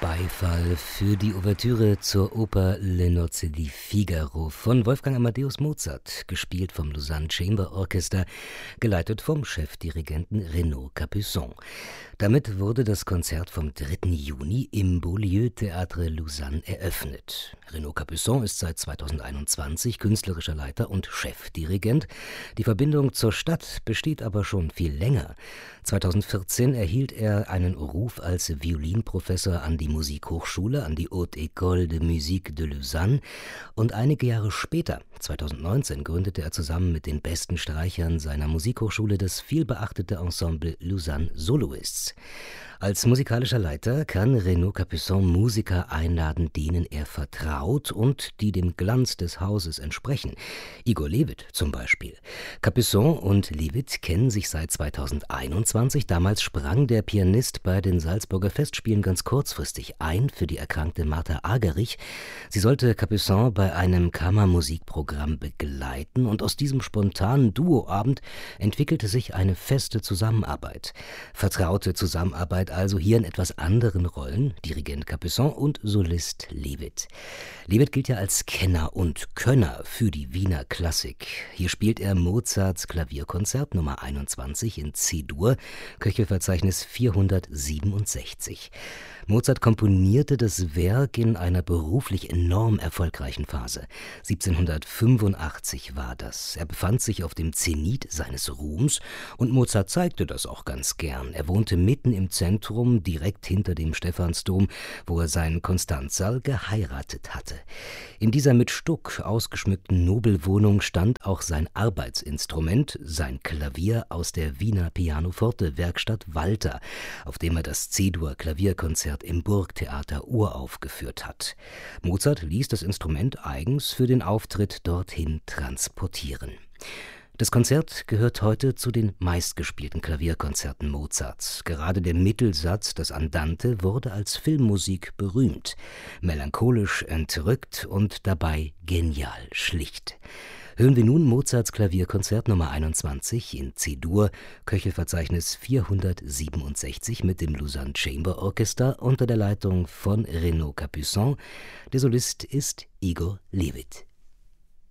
Beifall für die Ouvertüre zur Oper Le Nozze di Figaro von Wolfgang Amadeus Mozart, gespielt vom Lausanne Chamber Orchestra, geleitet vom Chefdirigenten Renaud Capuçon. Damit wurde das Konzert vom 3. Juni im Beaulieu Théâtre Lausanne eröffnet. Renaud Capuçon ist seit 2021 künstlerischer Leiter und Chefdirigent. Die Verbindung zur Stadt besteht aber schon viel länger. 2014 erhielt er einen Ruf als Violinprofessor an die Musikhochschule, an die Haute École de Musique de Lausanne, und einige Jahre später, 2019, gründete er zusammen mit den besten Streichern seiner Musikhochschule das vielbeachtete Ensemble Lausanne Soloists. Als musikalischer Leiter kann Renaud Capuçon Musiker einladen, denen er vertraut und die dem Glanz des Hauses entsprechen. Igor Levit zum Beispiel. Capuçon und Levit kennen sich seit 2021. Damals sprang der Pianist bei den Salzburger Festspielen ganz kurzfristig ein für die erkrankte Martha Argerich. Sie sollte Capuçon bei einem Kammermusikprogramm begleiten, und aus diesem spontanen Duoabend entwickelte sich eine feste Zusammenarbeit. Vertraute Zusammenarbeit also hier in etwas anderen Rollen, Dirigent Capuçon und Solist Levit. Levit gilt ja als Kenner und Könner für die Wiener Klassik. Hier spielt er Mozarts Klavierkonzert Nummer 21 in C-Dur, Köchelverzeichnis 467. Mozart komponierte das Werk in einer beruflich enorm erfolgreichen Phase. 1785 war das. Er befand sich auf dem Zenit seines Ruhms, und Mozart zeigte das auch ganz gern. Er wohnte mitten im Zentrum, direkt hinter dem Stephansdom, wo er seinen Konstanzsaal geheiratet hatte. In dieser mit Stuck ausgeschmückten Nobelwohnung stand auch sein Arbeitsinstrument, sein Klavier aus der Wiener Pianoforte-Werkstatt Walter, auf dem er das C-Dur-Klavierkonzert im Burgtheater uraufgeführt hat. Mozart ließ das Instrument eigens für den Auftritt dorthin transportieren. Das Konzert gehört heute zu den meistgespielten Klavierkonzerten Mozarts. Gerade der Mittelsatz, das Andante, wurde als Filmmusik berühmt. Melancholisch, entrückt und dabei genial schlicht. Hören wir nun Mozarts Klavierkonzert Nummer 21 in C-Dur, Köchelverzeichnis 467 mit dem Lausanne Chamber Orchestra unter der Leitung von Renaud Capuçon. Der Solist ist Igor Levit.